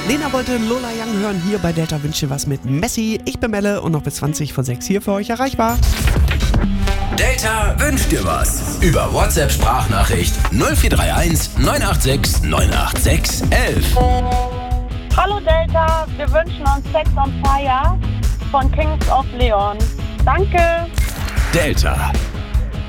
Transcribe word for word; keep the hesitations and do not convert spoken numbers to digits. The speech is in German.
Lena wollte Lola Young hören, hier bei Delta wünscht dir was mit Messi. Ich bin Melle und noch bis zwanzig vor sechs hier für euch erreichbar. Delta wünscht dir was. Über WhatsApp-Sprachnachricht null vier drei eins neun acht sechs neun acht sechs eins eins. Hallo Delta, wir wünschen uns Sex on Fire von Kings of Leon. Danke. Delta.